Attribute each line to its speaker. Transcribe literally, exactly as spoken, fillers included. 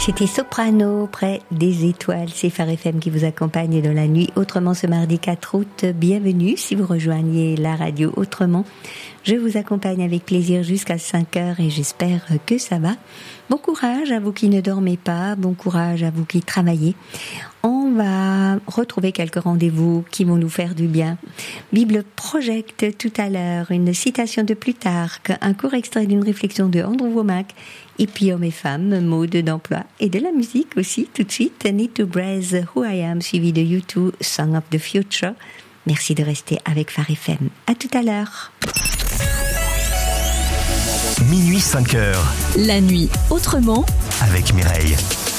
Speaker 1: C'était Soprano près des étoiles. C'est Phare F M qui vous accompagne dans la nuit autrement ce mardi quatre août. Bienvenue si vous rejoignez la radio autrement. Je vous accompagne avec plaisir jusqu'à cinq heures et j'espère que ça va. Bon courage à vous qui ne dormez pas, bon courage à vous qui travaillez. On va retrouver quelques rendez-vous qui vont nous faire du bien. Bible Project tout à l'heure, une citation de Plutarque, un court extrait d'une réflexion de Andrew Womack, et puis hommes et femmes, mots d'emploi et de la musique aussi tout de suite. Need to Brace Who I Am, suivi de U deux, Song of the Future. Merci de rester avec Phare F M. À tout à l'heure.
Speaker 2: Minuit cinq heures.
Speaker 3: La nuit autrement
Speaker 2: avec Mireille.